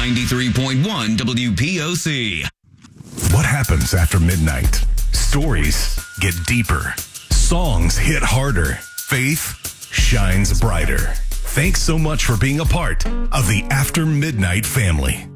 93.1 WPOC. What happens after midnight? Stories get deeper. Songs hit harder. Faith shines brighter. Thanks so much for being a part of the After Midnight family.